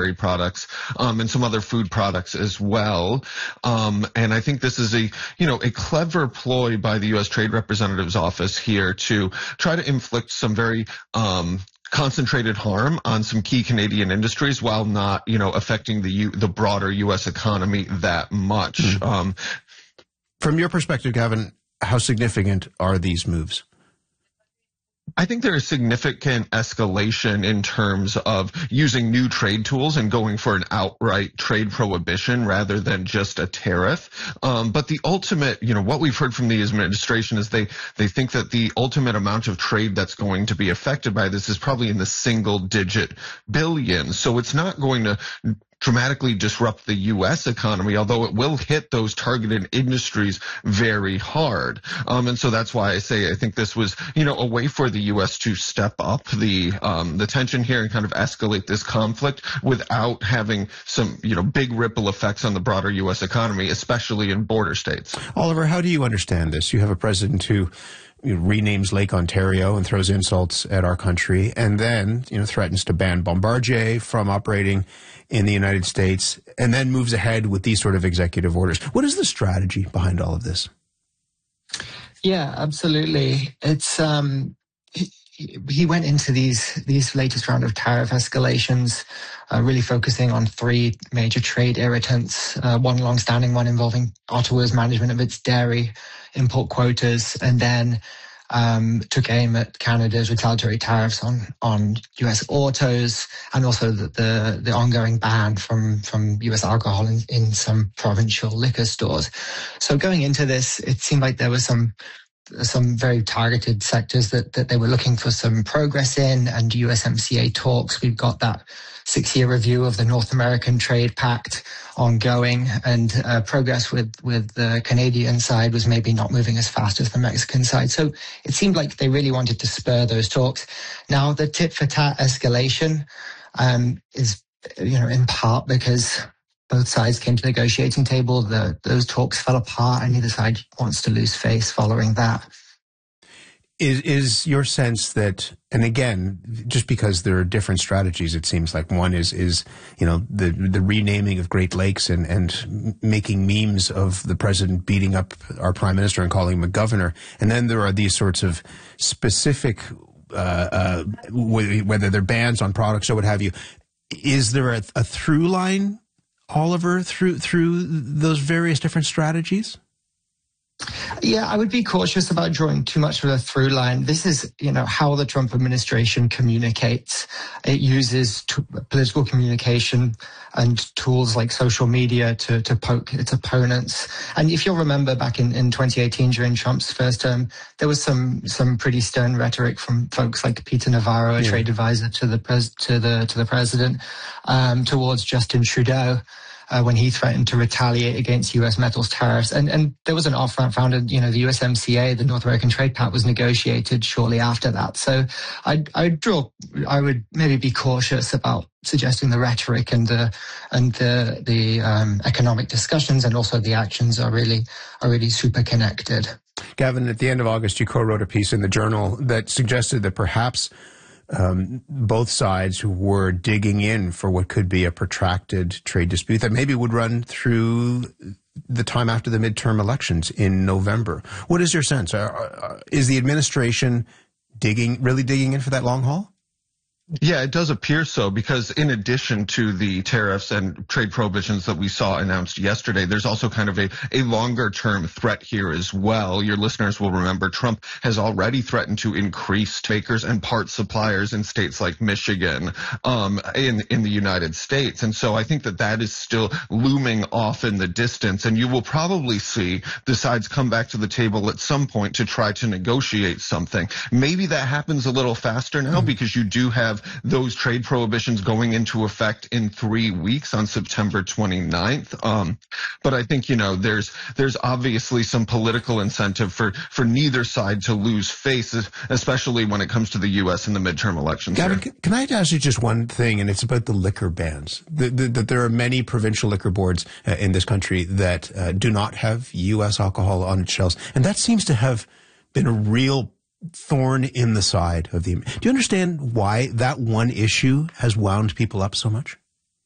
dairy products, and some other food products as well. And I think this is a clever ploy by the U.S. Trade Representative's office here to try to inflict some very concentrated harm on some key Canadian industries while not, affecting the broader U.S. economy that much. Mm-hmm. From your perspective, Gavin, how significant are these moves? I think there is significant escalation in terms of using new trade tools and going for an outright trade prohibition rather than just a tariff. But the ultimate, what we've heard from the administration is they think that the ultimate amount of trade that's going to be affected by this is probably in the single-digit billions. So it's not going to dramatically disrupt the U.S. economy, although it will hit those targeted industries very hard. And so that's why I say I think this was, a way for the U.S. to step up the tension here and kind of escalate this conflict without having some, big ripple effects on the broader U.S. economy, especially in border states. Oliver, how do you understand this? You have a president who renames Lake Ontario and throws insults at our country, and then, threatens to ban Bombardier from operating in the United States, and then moves ahead with these sort of executive orders. What is the strategy behind all of this? Yeah, absolutely. It's he went into these latest round of tariff escalations, really focusing on three major trade irritants, one long-standing one involving Ottawa's management of its dairy import quotas, and then took aim at Canada's retaliatory tariffs on U.S. autos, and also the ongoing ban from U.S. alcohol in some provincial liquor stores. So going into this, it seemed like there was some very targeted sectors that they were looking for some progress in, and USMCA talks. We've got that 6-year review of the North American Trade Pact ongoing, and progress with the Canadian side was maybe not moving as fast as the Mexican side. So it seemed like they really wanted to spur those talks. Now, the tit-for-tat escalation is, in part because both sides came to the negotiating table. Those talks fell apart, and neither side wants to lose face following that. Is your sense that, and again, just because there are different strategies, it seems like one is the renaming of Great Lakes and making memes of the president beating up our prime minister and calling him a governor, and then there are these sorts of specific, whether they're bans on products or what have you. Is there a through line, Oliver, through those various different strategies? Yeah, I would be cautious about drawing too much of a through line. This is, how the Trump administration communicates. It uses political communication and tools like social media to poke its opponents. And if you'll remember back in 2018 during Trump's first term, there was some pretty stern rhetoric from folks like Peter Navarro, a trade advisor to the president, towards Justin Trudeau. When he threatened to retaliate against U.S. metals tariffs. And there was an off-founded, the USMCA, the North American Trade Pact, was negotiated shortly after that. So I would maybe be cautious about suggesting the rhetoric and the economic discussions and also the actions are really super connected. Gavin, at the end of August, you co-wrote a piece in the Journal that suggested that perhaps both sides were digging in for what could be a protracted trade dispute that maybe would run through the time after the midterm elections in November. What is your sense? Is the administration really digging in for that long haul? Yeah, it does appear so, because in addition to the tariffs and trade prohibitions that we saw announced yesterday, there's also kind of a longer-term threat here as well. Your listeners will remember Trump has already threatened to increase bakers and parts suppliers in states like Michigan in the United States. And so I think that is still looming off in the distance, and you will probably see the sides come back to the table at some point to try to negotiate something. Maybe that happens a little faster now because you do have those trade prohibitions going into effect in 3 weeks on September 29th. But I think, there's obviously some political incentive for neither side to lose face, especially when it comes to the U.S. and the midterm elections. Gavin, can I ask you just one thing, and it's about the liquor bans. That there are many provincial liquor boards in this country that do not have U.S. alcohol on its shelves, and that seems to have been a real thorn in the side of the. Do you understand why that one issue has wound people up so much?